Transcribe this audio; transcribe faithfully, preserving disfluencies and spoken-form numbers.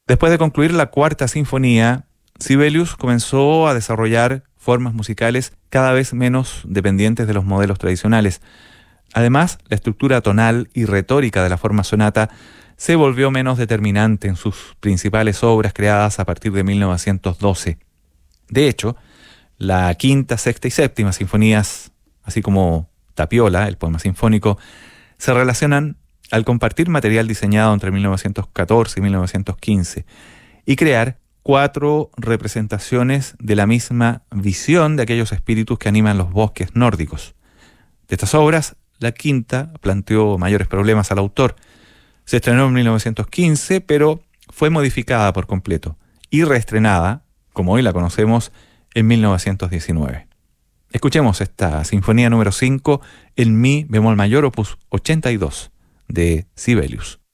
Después de concluir la Cuarta Sinfonía, Sibelius comenzó a desarrollar formas musicales cada vez menos dependientes de los modelos tradicionales. Además, la estructura tonal y retórica de la forma sonata se volvió menos determinante en sus principales obras creadas a partir de mil novecientos doce. De hecho, la quinta, sexta y séptima sinfonías, así como Tapiola, el poema sinfónico, se relacionan al compartir material diseñado entre mil novecientos catorce y mil novecientos quince y crear cuatro representaciones de la misma visión de aquellos espíritus que animan los bosques nórdicos. De estas obras, la quinta planteó mayores problemas al autor. Se estrenó en mil novecientos quince, pero fue modificada por completo y reestrenada, como hoy la conocemos, en mil novecientos diecinueve. Escuchemos esta sinfonía número cinco en mi bemol mayor, opus ochenta y dos, de Sibelius.